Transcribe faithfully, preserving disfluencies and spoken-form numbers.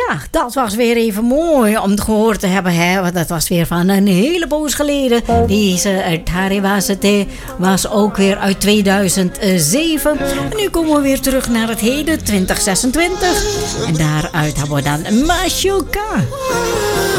Ja, dat was weer even mooi om gehoord te hebben. Hè? Want dat was weer van een hele poos geleden. Deze Tariwazete was ook weer uit tweeduizend zeven. En nu komen we weer terug naar het heden, twintig zesentwintig. En daaruit hebben we dan Mashuka.